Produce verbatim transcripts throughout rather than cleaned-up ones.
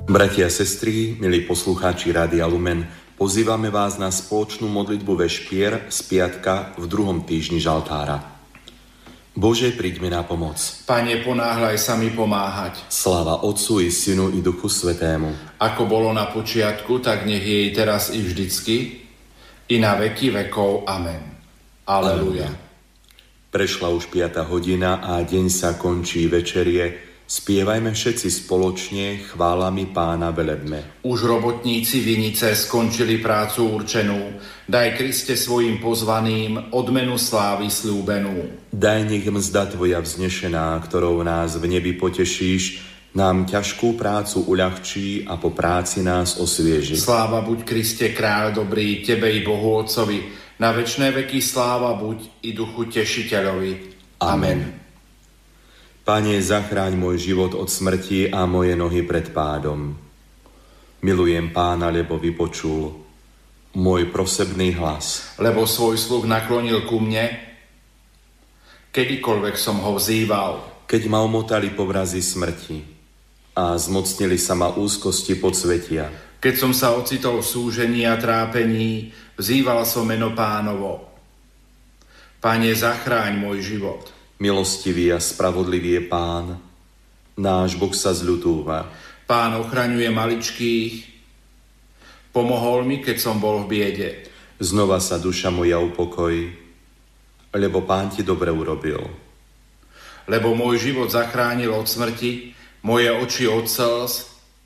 Bratia a sestry, milí poslucháči Rádia Lumen, pozývame vás na spoločnú modlitbu vešpier z piatka v druhom týždni žaltára. Bože, príď mi na pomoc. Pane, ponáhľaj sa mi pomáhať. Sláva Otcu i Synu i Duchu Svätému. Ako bolo na počiatku, tak nech je i teraz i vždycky, i na veky vekov. Amen. Aleluja. Prešla už piata hodina a deň sa končí večerie. Spievajme všetci spoločne, chválami Pána velebme. Už robotníci vinice skončili prácu určenú. Daj, Kriste, svojim pozvaným odmenu slávy sľúbenú. Daj, nech mzda Tvoja vznešená, ktorou nás v nebi potešíš, nám ťažkú prácu uľahčí a po práci nás osvieži. Sláva buď, Kriste, kráľ dobrý, Tebe i Bohu Otcovi, na večné veky sláva buď i Duchu Tešiteľovi. Amen. Pane, zachráň môj život od smrti a moje nohy pred pádom. Milujem Pána, lebo vypočul môj prosebný hlas. Lebo svoj sluch naklonil ku mne, kedykoľvek som ho vzýval. Keď ma omotali povrazy smrti a zmocnili sa ma úzkosti podsvetia. Keď som sa ocitol v súžení a trápení, vzýval som meno Pánovo. Pane, zachráň môj život. Milostivý a spravodlivý je Pán, náš Boh sa zľutúva. Pán ochraňuje maličkých, pomohol mi, keď som bol v biede. Znova sa duša moja upokojí, lebo Pán ti dobre urobil. Lebo môj život zachránil od smrti, moje oči od slz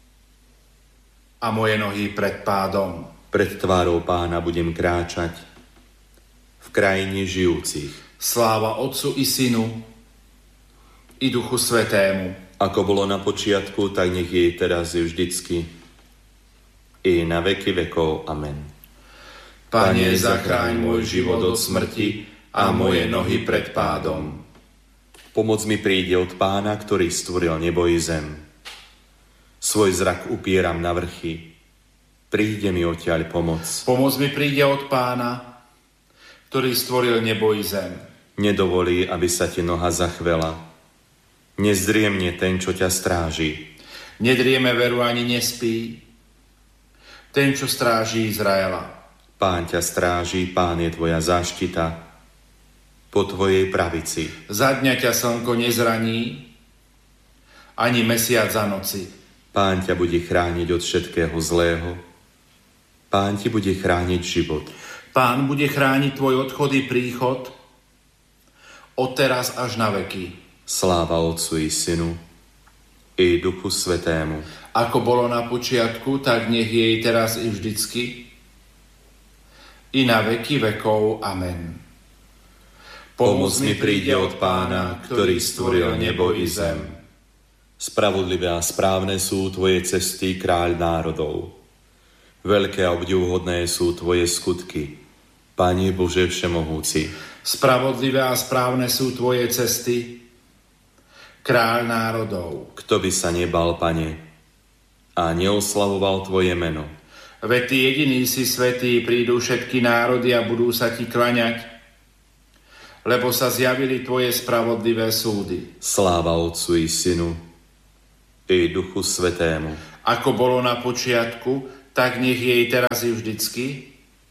a moje nohy pred pádom. Pred tvárou Pána budem kráčať v krajine žijúcich. Sláva Otcu i Synu i Duchu Svätému. Ako bolo na počiatku, tak nech je teraz i vždycky, i na veky vekov. Amen. Pane, zachráň môj život od smrti a moje nohy pred pádom. Pomoc mi príde od Pána, ktorý stvoril nebo i zem. Svoj zrak upieram na vrchy. Príde mi odtiaľ pomoc. Pomoc mi príde od Pána, ktorý stvoril nebo i zem. Nedovolí, aby sa ti noha zachvela. Nezdriemne ten, čo ťa stráži. Nedrieme veru ani nespí ten, čo stráži Izraela. Pán ťa stráži, Pán je tvoja záštita po tvojej pravici. Za dňa ťa slnko nezraní, ani mesiac za noci. Pán ťa bude chrániť od všetkého zlého. Pán ti bude chrániť život. Pán bude chrániť tvoj odchod i príchod od teraz až na veky. Sláva Otcu i Synu i Duchu Svätému. Ako bolo na počiatku, tak nech je i teraz i vždycky, i na veky vekov. Amen. Pomoc mi príde od Pána, ktorý stvoril nebo i zem. Spravodlivé a správne sú tvoje cesty, kráľ národov. Veľké a obdivuhodné sú tvoje skutky, Pane Bože všemohúci. Spravodlivé a správne sú tvoje cesty, kráľ národov. Kto by sa nebal, Pane, a neoslavoval tvoje meno? Veď ty jediný si svätý, prídu všetky národy a budú sa ti klaňať, lebo sa zjavili tvoje spravodlivé súdy. Sláva Otcu i Synu i Duchu Svätému. Ako bolo na počiatku, tak nech je i teraz i vždycky,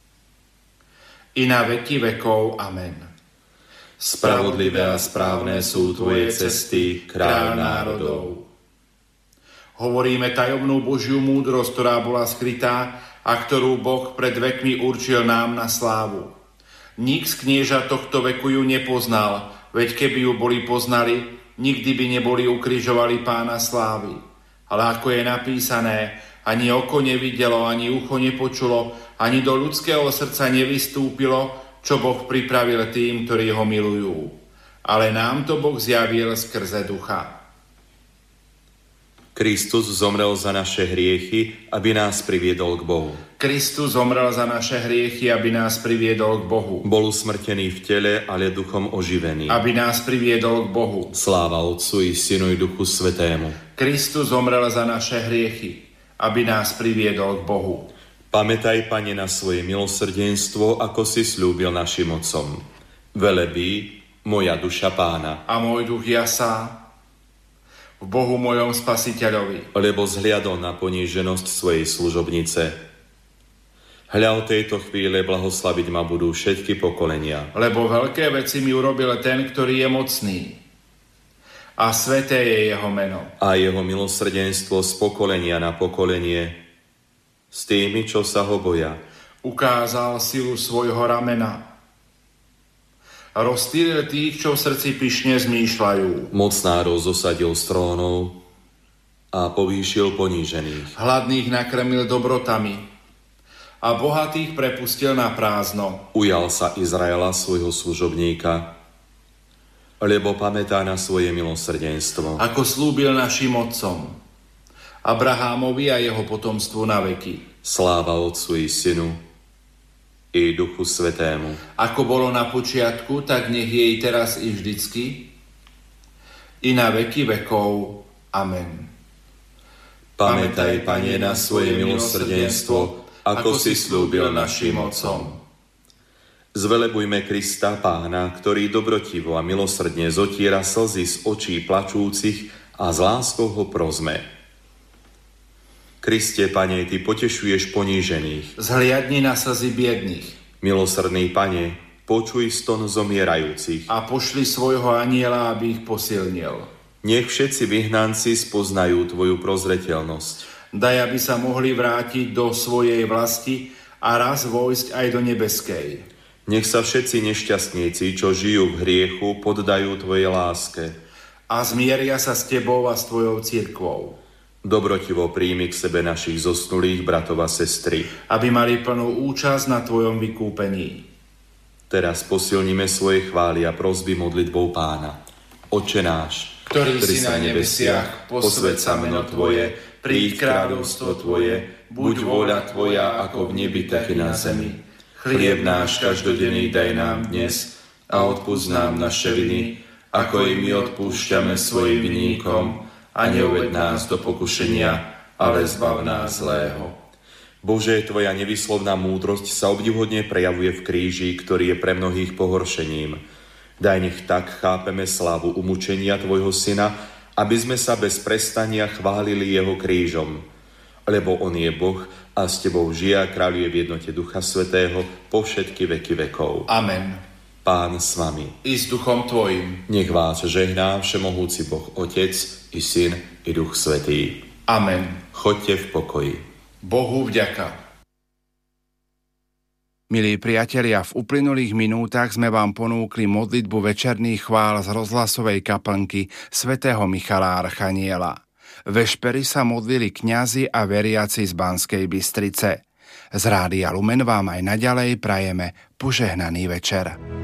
i na veky vekov. Amen. Spravodlivé a správne sú tvoje cesty, kráľ národov. Hovoríme tajomnú Božiu múdrosť, ktorá bola skrytá a ktorú Boh pred vekmi určil nám na slávu. Nik z knieža tohto veku ju nepoznal, veď keby ju boli poznali, nikdy by neboli ukrižovali Pána slávy. Ale ako je napísané, ani oko nevidelo, ani ucho nepočulo, ani do ľudského srdca nevystúpilo, čo Boh pripravil tým, ktorí ho milujú. Ale nám to Boh zjavil skrze Ducha. Kristus zomrel za naše hriechy, aby nás priviedol k Bohu. Kristus zomrel za naše hriechy, aby nás priviedol k Bohu. Bol usmrtený v tele, ale duchom oživený. Aby nás priviedol k Bohu. Sláva Otcu i Synu i Duchu Svätému. Kristus zomrel za naše hriechy, aby nás priviedol k Bohu. Pamätaj, Pane, na svoje milosrdenstvo, ako si sľúbil našim otcom. Velebí moja duša Pána. A môj duch jasá v Bohu mojom Spasiteľovi. Lebo zhliadol na poníženosť svojej služobnice. Hľa od tejto chvíle blahoslaviť ma budú všetky pokolenia. Lebo veľké veci mi urobil ten, ktorý je mocný. A sveté je jeho meno. A jeho milosrdenstvo z pokolenia na pokolenie s tými, čo sa ho boja. Ukázal silu svojho ramena. Roztýlil tých, čo v srdci pyšne zmýšľajú. Mocnárov zosadil z trónov a povýšil ponížených. Hladných nakrmil dobrotami a bohatých prepustil na prázdno. Ujal sa Izraela svojho služobníka, lebo pamätá na svoje milosrdenstvo. Ako slúbil našim otcom, Abrahámovi a jeho potomstvu na veky. Sláva Otcu i Synu i Duchu Svätému. Ako bolo na počiatku, tak nech je i teraz i vždycky, i na veky vekov. Amen. Pamätaj, Pane, na svoje milosrdenstvo, ako si slúbil našim otcom. Zvelebujme Krista Pána, ktorý dobrotivo a milosrdne zotiera slzy z očí plačúcich a s láskou ho prosme. Kriste, Pane, Ty potešuješ ponížených. Zhliadni na slzy biedných. Milosrdný Pane, počuj ston zomierajúcich. A pošli svojho anjela, aby ich posilnil. Nech všetci vyhnanci spoznajú Tvoju prozreteľnosť. Daj, aby sa mohli vrátiť do svojej vlasti a raz vojsť aj do nebeskej. Nech sa všetci nešťastníci, čo žijú v hriechu, poddajú Tvojej láske. A zmieria sa s Tebou a s Tvojou cirkvou. Dobrotivo príjmi k sebe našich zosnulých bratov a sestry, aby mali plnú účasť na Tvojom vykúpení. Teraz posilníme svoje chvály a prosby modlitbou Pána. Otče náš, ktorý, ktorý si na nebesiach, posväť sa meno Tvoje, príď kráľovstvo Tvoje, buď vôľa Tvoja ako v nebi, tak i na zemi. Chlieb náš každodenný daj nám dnes a odpusť nám naše viny, ako i my odpúšťame svojim vinníkom, a neuved nás do pokušenia, ale zbav nás zlého. Bože, Tvoja nevyslovná múdrosť sa obdivuhodne prejavuje v kríži, ktorý je pre mnohých pohoršením. Daj, nech tak chápeme slávu umúčenia Tvojho Syna, aby sme sa bez prestania chválili Jeho krížom. Lebo On je Boh a s Tebou žije a kráľuje v jednote Ducha Svätého po všetky veky vekov. Amen. Pán s vami. I s duchom tvojim. Nech vás žehná všemohúci Boh Otec i Syn i Duch Svätý. Amen. Choďte v pokoji. Bohu vďaka. Milí priatelia, v uplynulých minútach sme vám ponúkli modlitbu večerných chvál z rozhlasovej kaplnky svätého Michala Archaniela. Vešpery sa modlili kňazi a veriaci z Banskej Bystrice. Z Rádia Lumen vám aj naďalej prajeme požehnaný večer.